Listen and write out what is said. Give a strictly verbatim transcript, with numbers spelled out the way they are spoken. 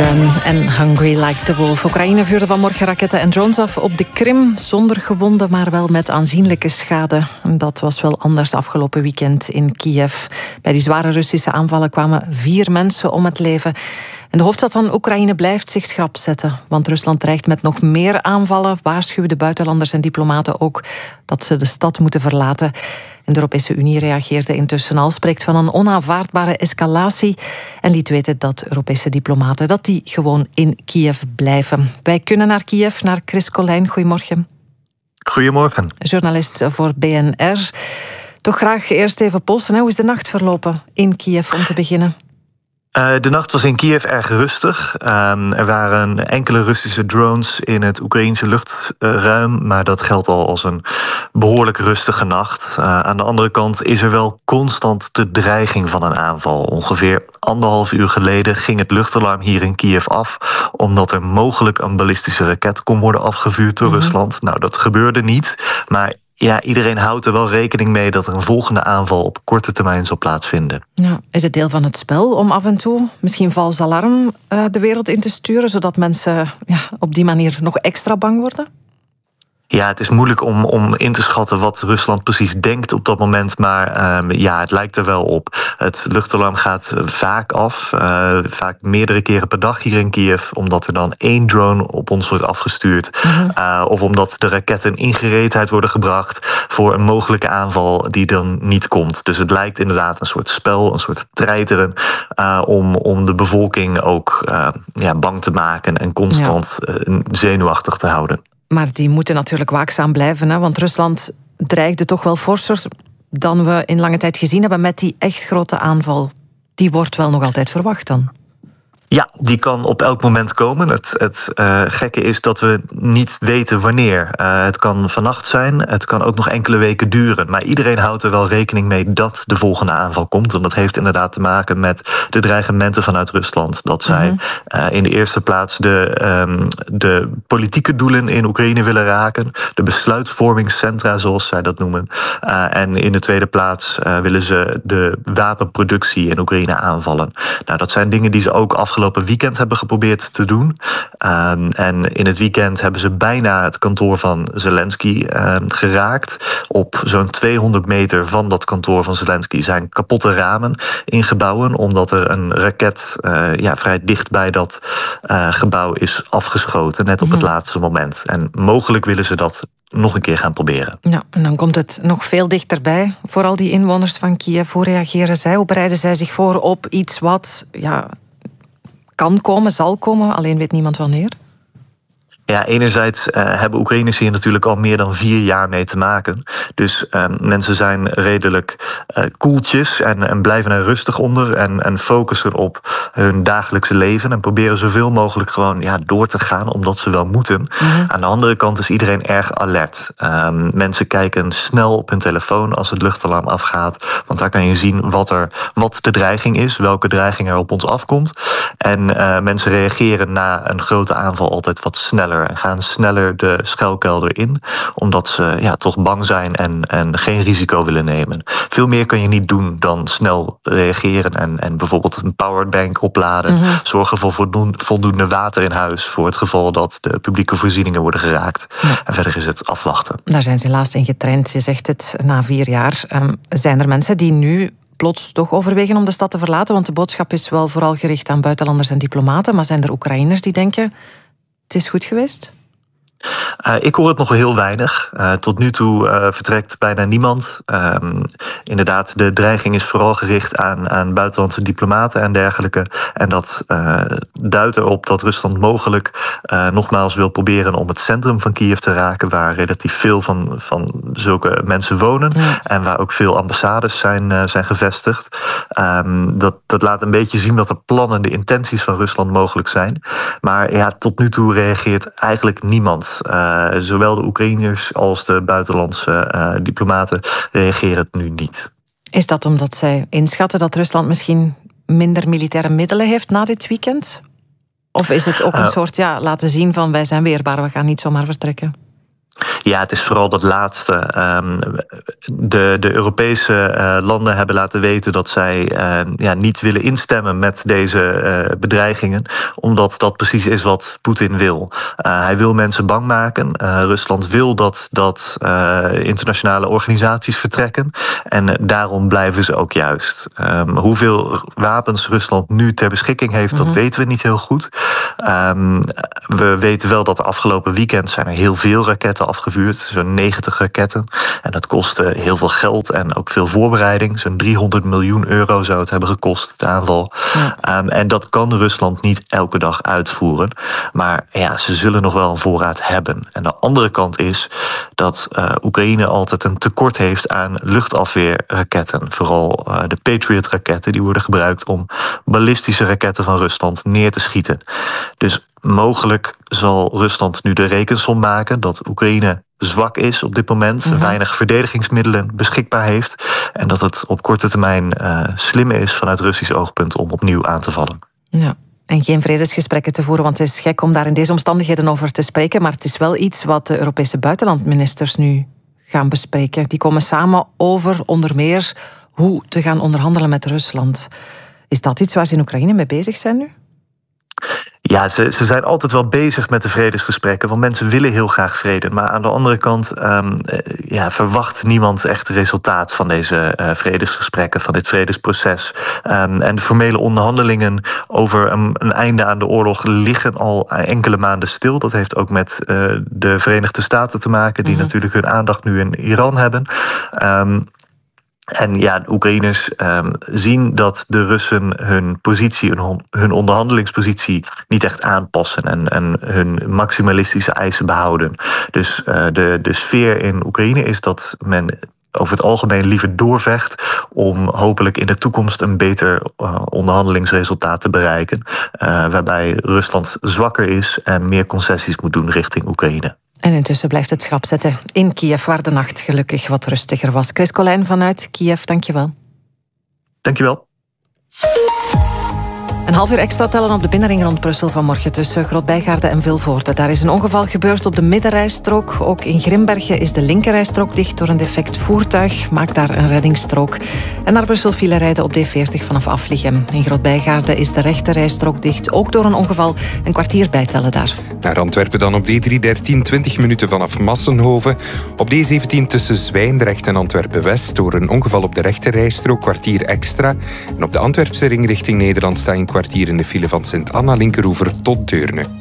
Children en Hungry Like the Wolf. Oekraïne vuurde vanmorgen raketten en drones af op de Krim. Zonder gewonden, maar wel met aanzienlijke schade. Dat was wel anders afgelopen weekend in Kiev. Bij die zware Russische aanvallen kwamen vier mensen om het leven. En de hoofdstad van Oekraïne blijft zich schrap zetten. Want Rusland dreigt met nog meer aanvallen. Waarschuwen de buitenlanders en diplomaten ook dat ze de stad moeten verlaten. En de Europese Unie reageerde intussen al, spreekt van een onaanvaardbare escalatie en liet weten dat Europese diplomaten dat die gewoon in Kiev blijven. Wij kunnen naar Kiev, naar Chris Colijn. Goedemorgen. Goedemorgen. Journalist voor B N R. Toch graag eerst even polsen. Hoe is de nacht verlopen in Kiev om te beginnen? Uh, de nacht was in Kiev erg rustig. Um, er waren enkele Russische drones in het Oekraïense luchtruim, maar dat geldt al als een behoorlijk rustige nacht. Uh, aan de andere kant is er wel constant de dreiging van een aanval. Ongeveer anderhalf uur geleden ging het luchtalarm hier in Kiev af, omdat er mogelijk een ballistische raket kon worden afgevuurd door mm-hmm. Rusland. Nou, dat gebeurde niet, maar ja, iedereen houdt er wel rekening mee dat er een volgende aanval op korte termijn zal plaatsvinden. Ja, is het deel van het spel om af en toe misschien vals alarm uh, de wereld in te sturen, zodat mensen ja, op die manier nog extra bang worden? Ja, het is moeilijk om, om in te schatten wat Rusland precies denkt op dat moment. Maar um, ja, het lijkt er wel op. Het luchtalarm gaat vaak af. Uh, vaak meerdere keren per dag hier in Kiev. Omdat er dan één drone op ons wordt afgestuurd. Mm-hmm. Uh, of omdat de raketten in gereedheid worden gebracht voor een mogelijke aanval die dan niet komt. Dus het lijkt inderdaad een soort spel, een soort treiteren. Uh, om, om de bevolking ook uh, ja, bang te maken en constant ja. uh, zenuwachtig te houden. Maar die moeten natuurlijk waakzaam blijven, hè? Want Rusland dreigde toch wel forser dan we in lange tijd gezien hebben met die echt grote aanval. Die wordt wel nog altijd verwacht dan. Ja, die kan op elk moment komen. Het, het uh, gekke is dat we niet weten wanneer. Uh, het kan vannacht zijn, het kan ook nog enkele weken duren. Maar iedereen houdt er wel rekening mee dat de volgende aanval komt. En dat heeft inderdaad te maken met de dreigementen vanuit Rusland. Dat zij mm-hmm. uh, in de eerste plaats de, um, de politieke doelen in Oekraïne willen raken. De besluitvormingscentra, zoals zij dat noemen. Uh, en in de tweede plaats uh, willen ze de wapenproductie in Oekraïne aanvallen. Nou, dat zijn dingen die ze ook afgelopen Afgelopen weekend hebben geprobeerd te doen. Um, en in het weekend hebben ze bijna het kantoor van Zelensky um, geraakt. Op zo'n tweehonderd meter van dat kantoor van Zelensky zijn kapotte ramen in gebouwen, omdat er een raket uh, ja, vrij dicht bij dat uh, gebouw is afgeschoten, net op mm-hmm. het laatste moment. En mogelijk willen ze dat nog een keer gaan proberen. Ja, en dan komt het nog veel dichterbij. Vooral die inwoners van Kiev, hoe reageren zij? Hoe bereiden zij zich voor op iets wat ja, kan komen, zal komen, alleen weet niemand wanneer? Ja, enerzijds uh, hebben Oekraïners hier natuurlijk al meer dan vier jaar mee te maken. Dus uh, mensen zijn redelijk uh, koeltjes en, en blijven er rustig onder en, en focussen op hun dagelijkse leven en proberen zoveel mogelijk gewoon ja, door te gaan, omdat ze wel moeten. Mm-hmm. Aan de andere kant is iedereen erg alert. Um, mensen kijken snel op hun telefoon als het luchtalarm afgaat, want daar kan je zien wat, er, wat de dreiging is, welke dreiging er op ons afkomt. En uh, mensen reageren na een grote aanval altijd wat sneller en gaan sneller de schuilkelder in, omdat ze ja, toch bang zijn en, en geen risico willen nemen. Veel meer kan je niet doen dan snel reageren en, en bijvoorbeeld een powerbank opladen. Mm-hmm. Zorgen voor voldoende water in huis voor het geval dat de publieke voorzieningen worden geraakt. Ja. En verder is het afwachten. Daar zijn ze helaas in getraind, je zegt het, na vier jaar. Um, zijn er mensen die nu plots toch overwegen om de stad te verlaten? Want de boodschap is wel vooral gericht aan buitenlanders en diplomaten, maar zijn er Oekraïners die denken, het is goed geweest? Uh, ik hoor het nog heel weinig. Uh, tot nu toe uh, vertrekt bijna niemand. Uh, inderdaad, de dreiging is vooral gericht aan, aan buitenlandse diplomaten en dergelijke. En dat uh, duidt erop dat Rusland mogelijk uh, nogmaals wil proberen om het centrum van Kiev te raken, waar relatief veel van, van zulke mensen wonen. Ja. En waar ook veel ambassades zijn, uh, zijn gevestigd. Um, dat, dat laat een beetje zien wat de plannen, de intenties van Rusland mogelijk zijn. Maar ja, tot nu toe reageert eigenlijk niemand. Uh, zowel de Oekraïners als de buitenlandse uh, diplomaten reageren het nu niet. Is dat omdat zij inschatten dat Rusland misschien minder militaire middelen heeft na dit weekend? Of is het ook een uh, soort ja, laten zien van wij zijn weerbaar, we gaan niet zomaar vertrekken? Ja, het is vooral dat laatste. Um, de, de Europese uh, landen hebben laten weten dat zij uh, ja, niet willen instemmen met deze uh, bedreigingen, omdat dat precies is wat Poetin wil. Uh, hij wil mensen bang maken. Uh, Rusland wil dat, dat uh, internationale organisaties vertrekken. En uh, daarom blijven ze ook juist. Um, hoeveel wapens Rusland nu ter beschikking heeft, mm-hmm. dat weten we niet heel goed. Um, we weten wel dat de afgelopen weekend zijn er heel veel raketten afgevuurd. Zo'n negentig raketten. En dat kostte heel veel geld en ook veel voorbereiding. Zo'n driehonderd miljoen euro zou het hebben gekost, de aanval. Ja. Um, en dat kan Rusland niet elke dag uitvoeren. Maar ja, ze zullen nog wel een voorraad hebben. En de andere kant is dat uh, Oekraïne altijd een tekort heeft aan luchtafweerraketten. Vooral uh, de Patriot-raketten die worden gebruikt om ballistische raketten van Rusland neer te schieten. Dus mogelijk zal Rusland nu de rekensom maken dat Oekraïne zwak is op dit moment, mm-hmm. weinig verdedigingsmiddelen beschikbaar heeft en dat het op korte termijn uh, slim is vanuit Russisch oogpunt om opnieuw aan te vallen. Ja. En geen vredesgesprekken te voeren, want het is gek om daar in deze omstandigheden over te spreken, maar het is wel iets wat de Europese buitenlandministers nu gaan bespreken. Die komen samen over onder meer hoe te gaan onderhandelen met Rusland. Is dat iets waar ze in Oekraïne mee bezig zijn nu? Ja, ze, ze zijn altijd wel bezig met de vredesgesprekken, want mensen willen heel graag vrede. Maar aan de andere kant um, ja, verwacht niemand echt resultaat van deze uh, vredesgesprekken, van dit vredesproces. Um, en de formele onderhandelingen over een, een einde aan de oorlog liggen al enkele maanden stil. Dat heeft ook met uh, de Verenigde Staten te maken, die mm-hmm. natuurlijk hun aandacht nu in Iran hebben. Um, En ja, de Oekraïners um, zien dat de Russen hun positie, hun, hun onderhandelingspositie niet echt aanpassen en, en hun maximalistische eisen behouden. Dus uh, de, de sfeer in Oekraïne is dat men over het algemeen liever doorvecht om hopelijk in de toekomst een beter uh, onderhandelingsresultaat te bereiken, uh, waarbij Rusland zwakker is en meer concessies moet doen richting Oekraïne. En intussen blijft het schrap zetten in Kiev, waar de nacht gelukkig wat rustiger was. Chris Colijn vanuit Kiev, dankjewel. Dankjewel. Een half uur extra tellen op de binnenring rond Brussel vanmorgen tussen Grootbijgaarde en Vilvoorde. Daar is een ongeval gebeurd op de middenrijstrook. Ook in Grimbergen is de linkerrijstrook dicht door een defect voertuig. Maakt daar een reddingsstrook. En naar Brussel file rijden op D veertig vanaf Afliegem. In Grootbijgaarde is de rechterrijstrook dicht, ook door een ongeval. Een kwartier bijtellen daar. Naar Antwerpen dan op D driehonderddertien, twintig minuten vanaf Massenhoven. Op D zeventien tussen Zwijndrecht en Antwerpen-West door een ongeval op de rechterrijstrook, kwartier extra. En op de Antwerpse ring richting Nederland sta je een kwartier in de file van Sint-Anna-Linkeroever tot Deurne.